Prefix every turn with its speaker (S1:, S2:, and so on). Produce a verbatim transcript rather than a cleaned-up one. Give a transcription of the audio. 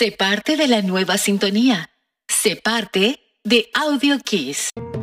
S1: Sé parte de la nueva sintonía. Sé parte de Audio Kiss.